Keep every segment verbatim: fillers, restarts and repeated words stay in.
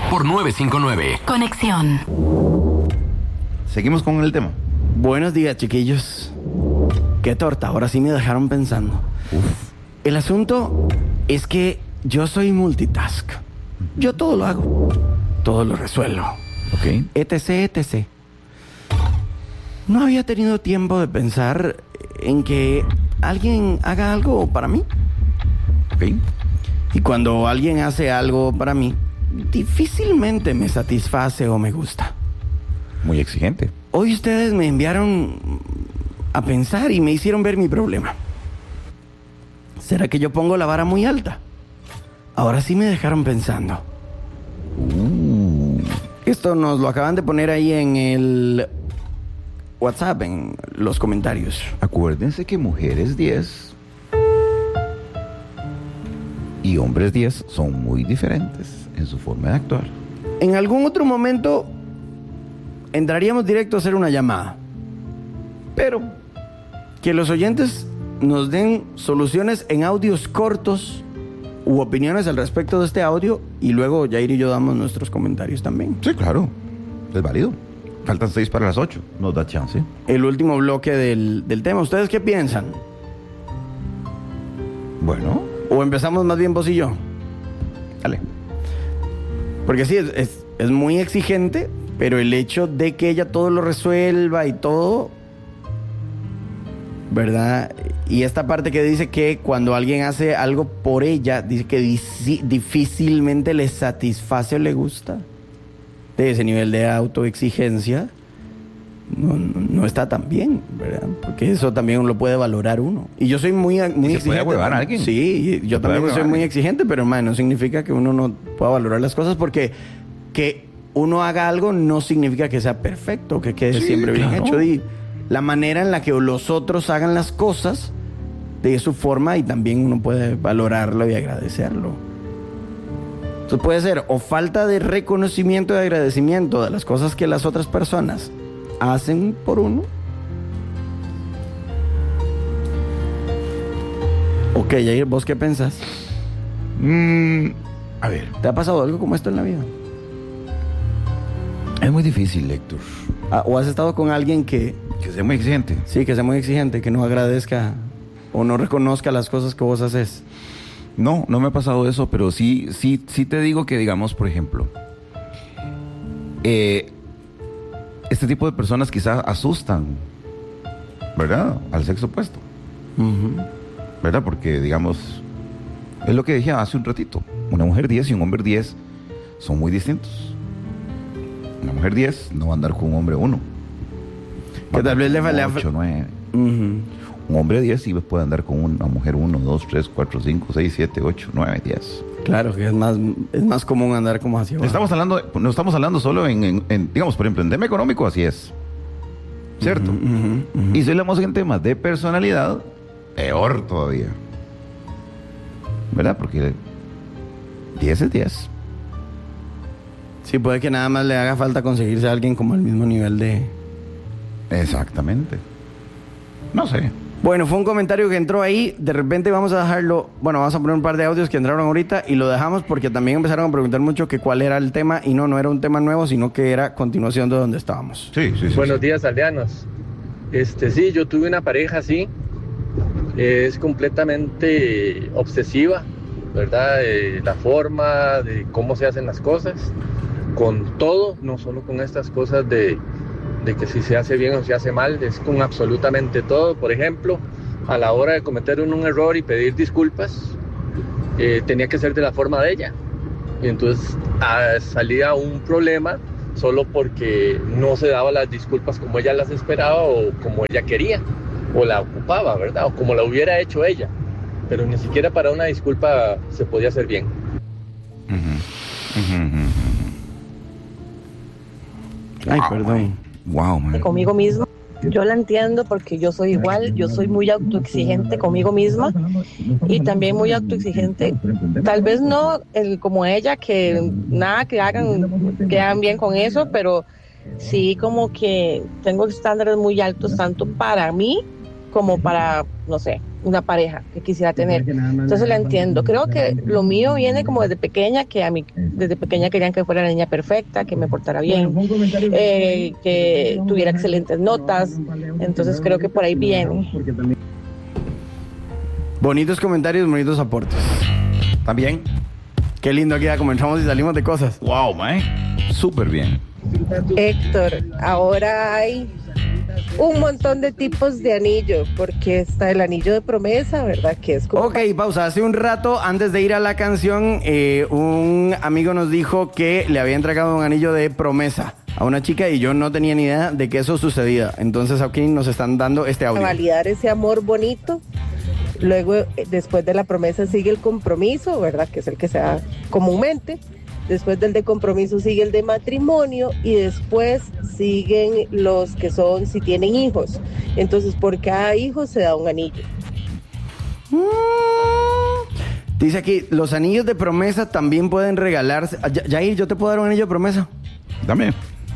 por nueve cinco nueve. Conexión. Seguimos con el tema. Buenos días, chiquillos. Qué torta, ahora sí me dejaron pensando. Uf. El asunto es que yo soy multitask. Yo todo lo hago. Todo lo resuelvo. Ok. Etc, etc. No había tenido tiempo de pensar en que alguien haga algo para mí. Ok. Y cuando alguien hace algo para mí, difícilmente me satisface o me gusta. Muy exigente. Hoy ustedes me enviaron a pensar y me hicieron ver mi problema. ¿Será que yo pongo la vara muy alta? Ahora sí me dejaron pensando. Uh. Esto nos lo acaban de poner ahí en el WhatsApp, en los comentarios. Acuérdense que mujeres diez y hombres diez son muy diferentes en su forma de actuar. En algún otro momento entraríamos directo a hacer una llamada. Pero que los oyentes nos den soluciones en audios cortos u opiniones al respecto de este audio y luego Yair y yo damos nuestros comentarios también. Sí, claro. Es válido. Faltan seis para las ocho. Nos da chance. El último bloque del, del tema. ¿Ustedes qué piensan? Bueno. ¿O empezamos más bien vos y yo? Dale. Porque sí, es, es, es muy exigente, pero el hecho de que ella todo lo resuelva y todo, ¿verdad? Y esta parte que dice que cuando alguien hace algo por ella, dice que di- difícilmente le satisface o le gusta. De ese nivel de autoexigencia no, no, no está tan bien, ¿verdad? Porque eso también lo puede valorar uno. Y yo soy muy, muy ¿Y se exigente. puede huevar a alguien? Sí, yo ¿Se también puede soy huevar? muy exigente, pero man, no significa que uno no pueda valorar las cosas, porque que uno haga algo no significa que sea perfecto, que quede Sí, siempre bien claro. hecho. Y la manera en la que los otros hagan las cosas de su forma, y también uno puede valorarlo y agradecerlo. Entonces puede ser o falta de reconocimiento y agradecimiento de las cosas que las otras personas hacen por uno. Ok, Jair, ¿vos qué pensás? Mm, a ver. ¿Te ha pasado algo como esto en la vida? Es muy difícil, Héctor. Ah, ¿o has estado con alguien que, Que sea muy exigente. sí, que sea muy exigente, que no agradezca o no reconozca las cosas que vos haces? No, no me ha pasado eso, pero sí, sí, sí te digo que, digamos, por ejemplo, eh, este tipo de personas quizás asustan, ¿verdad? Al sexo opuesto, Uh-huh. ¿verdad? Porque, digamos, es lo que dije hace un ratito. Una mujer diez y un hombre diez son muy distintos. Una mujer diez no va a andar con un hombre uno. Que tal vez le falta ocho, nueve. Uh-huh. Un hombre diez sí puede andar con una mujer uno, dos, tres, cuatro, cinco, seis, siete, ocho, nueve, diez. Claro, que es más, es más común andar como hacia abajo. Estamos hablando, no estamos hablando solo en, en- en, digamos, por ejemplo, en tema económico, así es. ¿Cierto? Ujú, ujú, ujú. Y si hablamos en temas de personalidad, peor todavía. ¿Verdad? Porque diez es diez. Sí, puede que nada más le haga falta conseguirse a alguien como al mismo nivel de... Exactamente. No sé. Bueno, fue un comentario que entró ahí. De repente vamos a dejarlo... Bueno, vamos a poner un par de audios que entraron ahorita y lo dejamos porque también empezaron a preguntar mucho que cuál era el tema. Y no, no era un tema nuevo, sino que era continuación de donde estábamos. Sí, sí, sí. Buenos sí. días, aldeanos. Este, sí, yo tuve una pareja así. Es completamente obsesiva, ¿verdad? De la forma, de cómo se hacen las cosas. Con todo, no solo con estas cosas de, de que si se hace bien o se hace mal, es con absolutamente todo. Por ejemplo, a la hora de cometer un, un error y pedir disculpas, eh, tenía que ser de la forma de ella. Y entonces ah, salía un problema solo porque no se daba las disculpas como ella las esperaba o como ella quería, o la ocupaba, ¿verdad? O como la hubiera hecho ella. Pero ni siquiera para una disculpa se podía hacer bien. Ujú. Ujú, ujú, ujú. Ay, Wow, perdón. Wow, man. Conmigo misma. Yo la entiendo porque yo soy igual, yo soy muy autoexigente conmigo misma y también muy autoexigente, tal vez no el, como ella, que nada que hagan quedan bien con eso, pero sí como que tengo estándares muy altos tanto para mí como para, no sé, una pareja que quisiera tener. Entonces la entiendo. Creo que lo mío viene como desde pequeña, que a mí desde pequeña querían que fuera la niña perfecta, que me portara bien, eh, que tuviera excelentes notas. Entonces creo que por ahí viene. Bonitos comentarios, bonitos aportes. También. Qué lindo aquí ya comenzamos y salimos de cosas. Wow, mae. Súper bien. Héctor, ahora hay un montón de tipos de anillo, porque está el anillo de promesa, ¿verdad? Que es como... Ok, pausa. Hace un rato, antes de ir a la canción, eh, un amigo nos dijo que le había entregado un anillo de promesa a una chica y yo no tenía ni idea de que eso sucedía. Entonces aquí nos están dando este audio. validar ese amor bonito. Luego, eh, después de la promesa sigue el compromiso, ¿verdad? Que es el que se da comúnmente. Después del de compromiso sigue el de matrimonio y después siguen los que son si tienen hijos. Entonces, por cada hijo se da un anillo. Dice aquí, los anillos de promesa también pueden regalarse. Ya- Jair, ¿yo te puedo dar un anillo de promesa? Dame.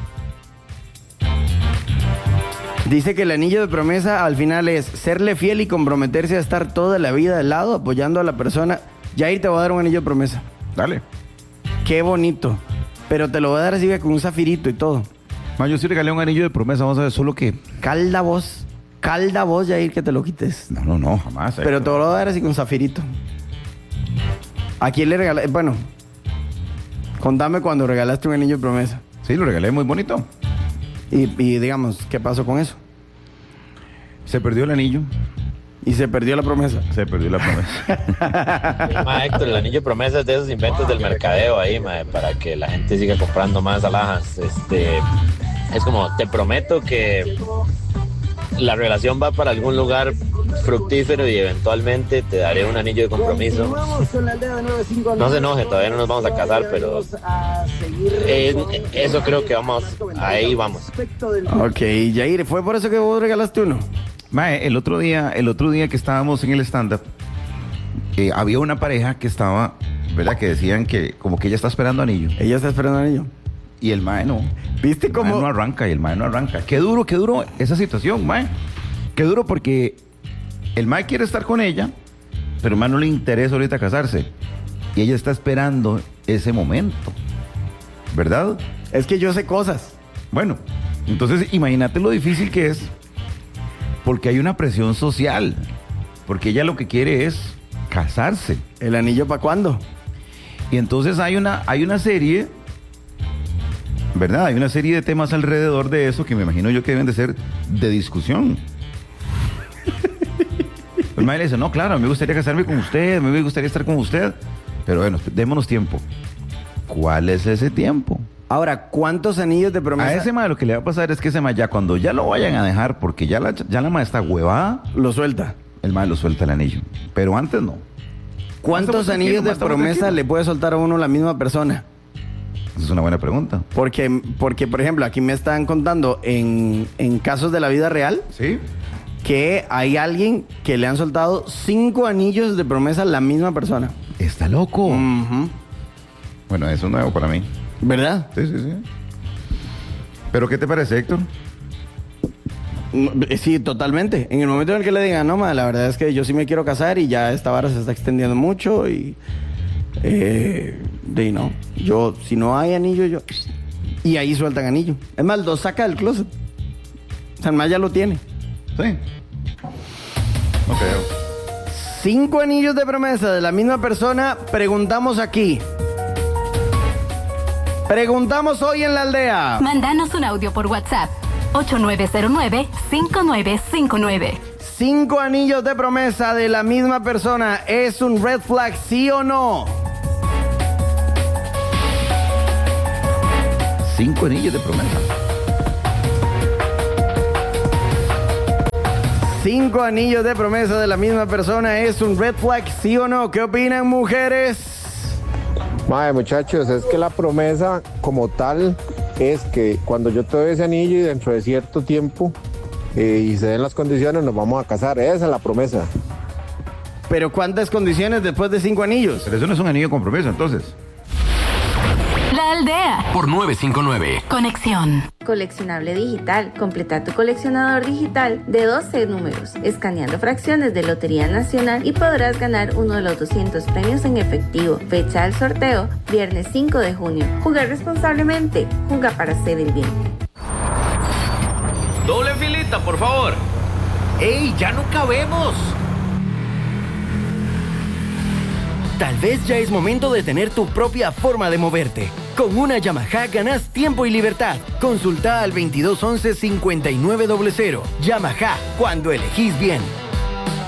Dice que el anillo de promesa al final es serle fiel y comprometerse a estar toda la vida al lado, apoyando a la persona. Jair, te voy a dar un anillo de promesa. Dale. Qué bonito. Pero te lo voy a dar así con un zafirito y todo. Ma, yo sí regalé un anillo de promesa, vamos a ver, solo que... Calda vos. Calda vos, Jair, que te lo quites. No, no, no, jamás. Pero Héctor. te lo voy a dar así con zafirito. ¿A quién le regalaste? Bueno, contame cuando regalaste un anillo de promesa. Sí, lo regalé muy bonito. Y, y digamos, ¿qué pasó con eso? Se perdió el anillo. Y se perdió la promesa. Se perdió la promesa. Ma, Héctor, el anillo promesa es de esos inventos del mercadeo ahí, ma, para que la gente siga comprando más alhajas. Este, es como, te prometo que la relación va para algún lugar fructífero y eventualmente te daré un anillo de compromiso. No se enoje, todavía no nos vamos a casar, pero eh, eso creo que vamos, ahí vamos. Ok, Jair, ¿fue por eso que vos regalaste uno? Mae, el otro día, el otro día que estábamos en el stand-up, eh, había una pareja que estaba, ¿verdad? Que decían que como que ella está esperando anillo. Ella está esperando anillo. Y el mae no. ¿Viste El mae cómo? no arranca y el mae no arranca. Qué duro, qué duro esa situación, mae. Qué duro porque el mae quiere estar con ella, pero el mae no le interesa ahorita casarse. Y ella está esperando ese momento. ¿Verdad? Es que yo sé cosas. Bueno, entonces imagínate lo difícil que es, porque hay una presión social, porque ella lo que quiere es casarse. ¿El anillo para cuándo? Y entonces hay una, hay una serie, ¿verdad? Hay una serie de temas alrededor de eso que me imagino yo que deben de ser de discusión. El madre le dice, no, claro, me gustaría casarme con usted, me gustaría estar con usted, pero bueno, démonos tiempo. ¿Cuál es ese tiempo? Ahora, ¿cuántos anillos de promesa? A ese mae lo que le va a pasar es que ese mae ya cuando ya lo vayan a dejar, porque ya la, ya la mae está huevada, Lo suelta. el mae lo suelta el anillo. Pero antes no. ¿Cuántos Estamos anillos de tranquilos, estamos promesa tranquilos. le puede soltar a uno la misma persona? Esa es una buena pregunta. Porque, porque por ejemplo, aquí me están contando en, en casos de la vida real ¿Sí? que hay alguien que le han soltado cinco anillos de promesa a la misma persona. Está loco. Ujú. Bueno, eso es nuevo para mí. ¿Verdad? Sí, sí, sí. ¿Pero qué te parece, Héctor? Mm, Sí, totalmente. En el momento en el que le digan, no, ma, la verdad es que yo sí me quiero casar y ya esta vara se está extendiendo mucho y... Eh, de no. Yo, si no hay anillo, yo... Y ahí sueltan anillo. Es más, lo saca del closet. O sea, el más ya lo tiene. Sí. No creo. Cinco anillos de promesa de la misma persona. Preguntamos aquí. Preguntamos hoy en la aldea. Mándanos un audio por WhatsApp. ocho nueve cero nueve, cinco nueve cinco nueve. Cinco anillos de promesa de la misma persona. ¿Es un red flag, sí o no? Cinco anillos de promesa. Cinco anillos de promesa de la misma persona. ¿Es un red flag, sí o no? ¿Qué opinan, mujeres? Mae, muchachos, es que la promesa como tal es que cuando yo te doy ese anillo y dentro de cierto tiempo eh, y se den las condiciones nos vamos a casar. Esa es la promesa. Pero ¿cuántas condiciones después de cinco anillos? Pero eso no es un anillo de compromiso, entonces. la aldea. Por nueve cinco nueve. Conexión. Coleccionable digital. Completa tu coleccionador digital de doce números, escaneando fracciones de Lotería Nacional y podrás ganar uno de los doscientos premios en efectivo. Fecha del sorteo, viernes cinco de junio. Jugar responsablemente. Juega para hacer el bien. Doble filita, por favor. ¡Ey, ya no cabemos! Tal vez ya es momento de tener tu propia forma de moverte. Con una Yamaha ganas tiempo y libertad. Consulta al veintidós once cincuenta y nueve cero cero. Yamaha, cuando elegís bien.